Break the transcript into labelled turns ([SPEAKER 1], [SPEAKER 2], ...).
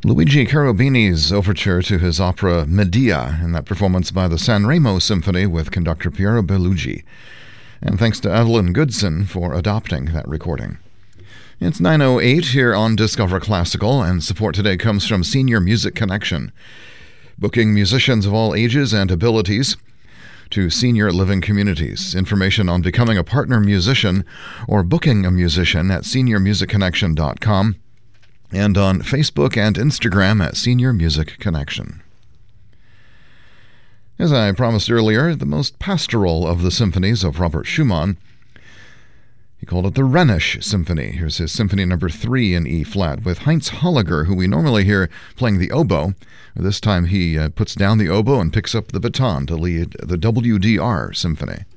[SPEAKER 1] Luigi Cherubini's overture to his opera Medea, in that performance by the San Remo Symphony with conductor Piero Bellugi. And thanks to Evelyn Goodson for adopting that recording. It's 9:08 here on Discover Classical, and support today comes from Senior Music Connection, booking musicians of all ages and abilities to senior living communities. Information on becoming a partner musician or booking a musician at seniormusicconnection.com and on Facebook and Instagram at Senior Music Connection. As I promised earlier, the most pastoral of the symphonies of Robert Schumann. He called it the Rhenish Symphony. Here's his Symphony No. 3 in E-flat with Heinz Holliger, who we normally hear playing the oboe. This time he puts down the oboe and picks up the baton to lead the WDR Symphony.